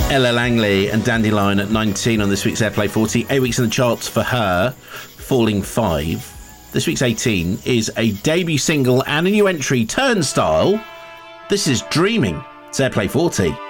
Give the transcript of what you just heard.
Ella Langley and Dandelion at 19 on this week's Airplay 40. 8 weeks in the charts for her, falling 5. This week's 18 is a debut single and a new entry, Turnstile. This is Dreaming. It's Airplay 40.